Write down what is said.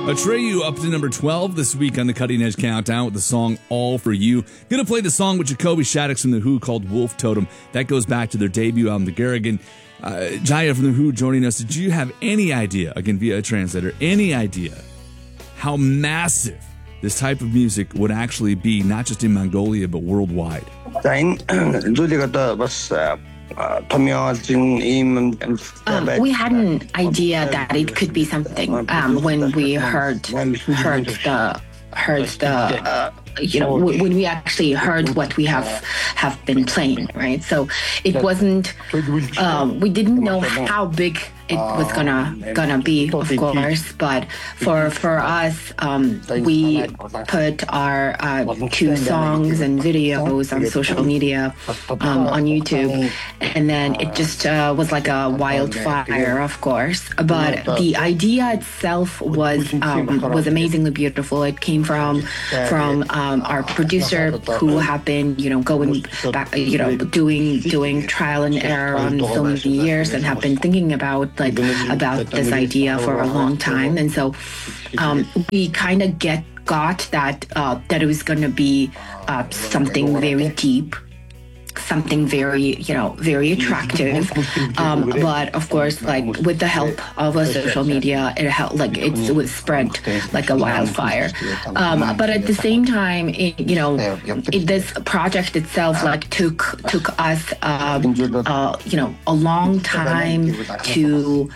Atreyu up to number 12 this week on the Cutting Edge Countdown with the song All For You. Gonna play the song with Jacoby Shaddix from The Who called Wolf Totem. That goes back to their debut album, The Garrigan. Jaya from The Who joining us. Did you have any idea, again via a translator, any idea how massive this type of music would actually be, not just in Mongolia, but worldwide? We had an idea that it could be something when we heard the when we actually heard what we have been playing, right? So it wasn't. We didn't know how big it was gonna be, of course. But for us, we put our 2 songs and videos on social media, on YouTube, and then it just was like a wildfire, of course. But the idea itself was amazingly beautiful. It came from our producer, who have been going back, doing trial and error on so many years, and have been thinking about this idea for a long time. And so we kind of got that it was going to be something very deep, something very very attractive, but of course, with the help of social media, it was spread like a wildfire. But at the same time, this project itself took us a long time to